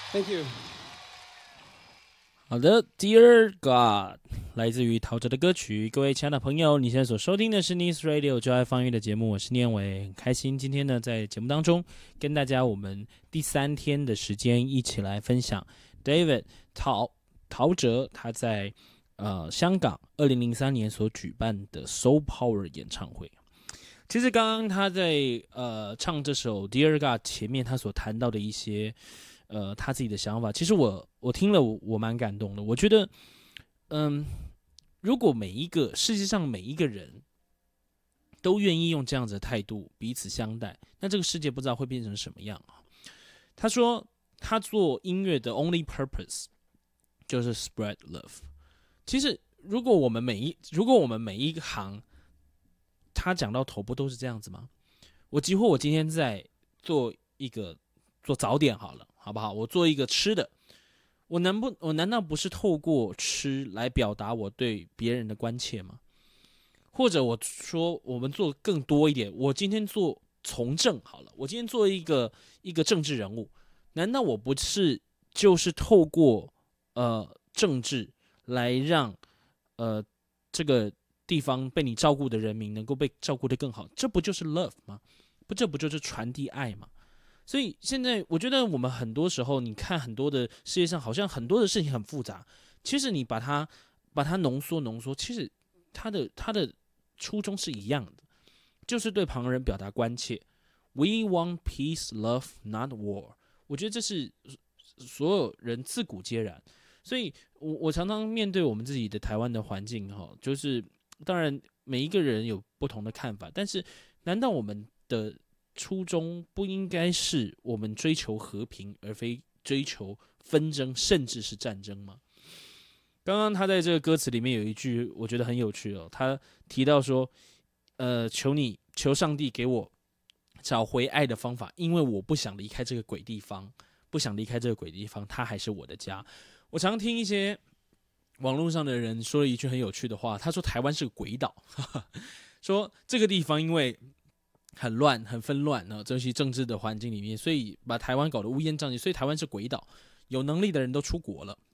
Thank you。 好的 ，Dear God， 来自于陶喆的歌曲。各位亲爱的朋友，你现在所收听的是 Nice Radio 就爱放乐的节目，我是念伟，很开心今天呢在节目当中跟大家我们第3天的时间一起来分享 David 陶喆他在香港2003年所举办的 Soul Power 演唱会。其实刚刚他在唱这首 Dear God 前面他所谈到的一些他自己的想法，其实我听了我蛮感动的。我觉得，如果世界上每一个人都愿意用这样子的态度彼此相待，那这个世界不知道会变成什么样啊。他说他做音乐的 only purpose 就是 spread love。其实如果我们每一行他讲到头不都是这样子吗？我今天在做早点好了，好不好？我做一个吃的，我难道不是透过吃来表达我对别人的关切吗？或者我说我们做更多一点，我今天做从政好了，我今天做一个政治人物，难道我不是就是透过政治来让这个地方被你照顾的人民能够被照顾得更好？这不就是 love 吗？这不就是传递爱吗？所以现在我觉得我们很多时候，你看很多的世界上好像很多的事情很复杂，其实你把它浓缩，其实它的初衷是一样的，就是对旁人表达关切。We want peace, love, not war。我觉得这是所有人自古皆然。所以我常常面对我们自己的台湾的环境，就是当然每一个人有不同的看法，但是难道我们的初衷不应该是我们追求和平，而非追求纷争，甚至是战争吗？刚刚他在这个歌词里面有一句我觉得很有趣哦，他提到说，求上帝给我找回爱的方法，因为我不想离开这个鬼地方，它还是我的家。我常听一些网络上的人说了一句很有趣的话，他说台湾是个鬼岛，说这个地方因为很乱、很纷乱，这些政治的环境里面，所以把台湾搞得乌烟瘴气，所以台湾是鬼岛，有能力的人都出国了，